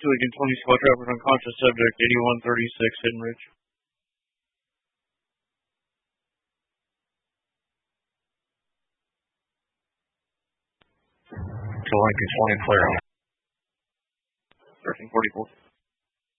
Agent 20 squad trapper unconscious subject 8136 Hidden Ridge. To Lincoln 20 clear. 1344.